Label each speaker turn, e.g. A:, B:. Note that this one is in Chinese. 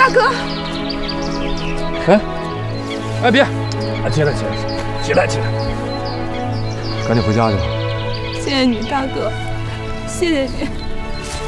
A: 大哥。
B: 哎，别，起来，赶紧回家去吧。
A: 谢谢你，大哥，谢谢你。